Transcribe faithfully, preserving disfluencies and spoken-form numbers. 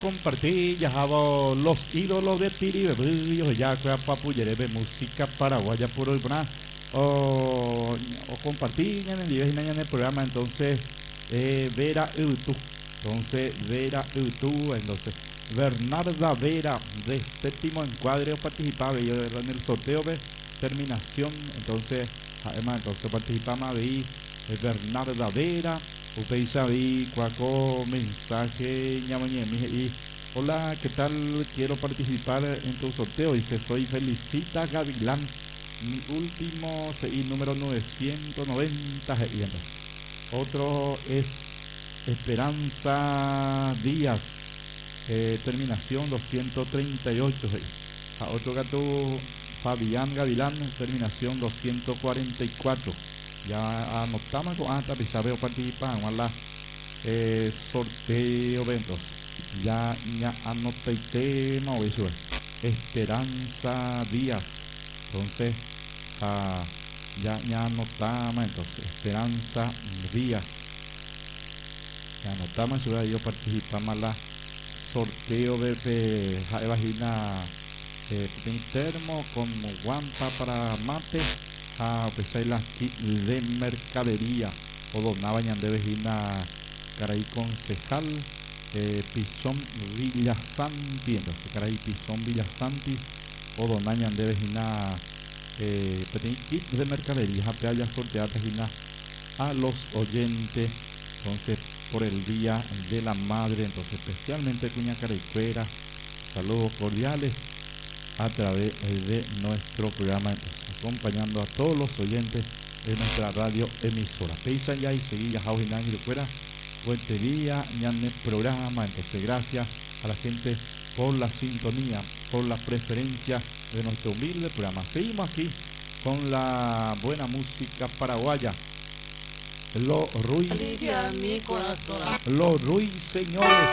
compartir, ya hago los ídolos de Tiribe, ya que papuyerebe música paraguaya por hoy, ¿verdad? O, o compartir en el día en el programa, entonces, eh, Vera Utu, entonces, Vera Utu, entonces, Bernarda Vera, de séptimo encuadre, participaba yo en el sorteo de terminación, entonces, además, entonces participamos ahí, eh, Bernarda Vera, Upeisa vi cuaco mensaje ñamañemi y hola, ¿qué tal? Quiero participar en tu sorteo. Dice, soy Felicita Gavilán, mi último C I número novecientos noventa. Y entonces, otro es Esperanza Díaz, eh, terminación doscientos treinta y ocho. A otro gato Fabián Gavilán, terminación doscientos cuarenta y cuatro. Ya anotamos con hasta veo participar en la eh, sorteo eventos. Ya ya anoté tema eso es Esperanza Díaz. Entonces ah, ya ya anotamos entonces Esperanza Díaz. Ya anotamos eso yo participamos en la sorteo de, de vagina eh, termo con guampa para mate a pesar las kit de mercadería o donaba ñande vejina caray concejal eh, Pizón Villasanti, entonces caray Pizón Villasanti o dona ñande vejina eh, kit de mercadería a haya sortear vejina a los oyentes, entonces por el día de la madre, entonces especialmente cuña caraicuera, saludos cordiales a través de nuestro programa, acompañando a todos los oyentes de nuestra radio emisora. Peisa ya y seguía Jaujinan y fuera fuerte día, ñane programa. Entonces, gracias a la gente por la sintonía, por la preferencia de nuestro humilde programa. Seguimos aquí con la buena música paraguaya. Los Ruiz, mi corazón. Los Ruiz, señores.